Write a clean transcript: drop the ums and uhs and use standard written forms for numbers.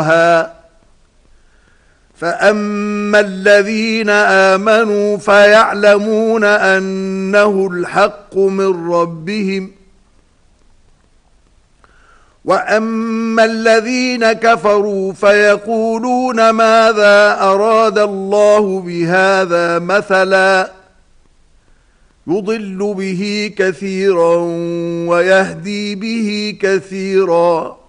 فأما الذين آمنوا فيعلمون أنه الحق من ربهم وأما الذين كفروا فيقولون ماذا أراد الله بهذا مثلا يضل به كثيرا ويهدي به كثيرا